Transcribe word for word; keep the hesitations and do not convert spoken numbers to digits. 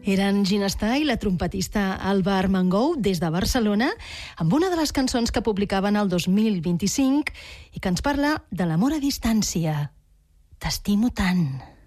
Eren Ginestar i la trompetista Alba Armengou des de Barcelona amb una de les cançons que publicaven el dos mil vint-i-cinc i que ens parla de l'amor a distància. T'estimo tant.